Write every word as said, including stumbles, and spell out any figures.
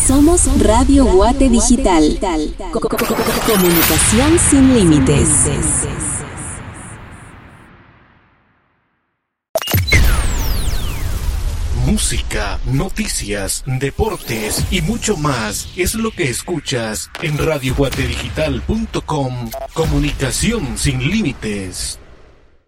Somos Radio Guate Digital. Comunicación sin límites. Música, noticias, deportes y mucho más es lo que escuchas en radio guate digital punto com. Comunicación sin límites.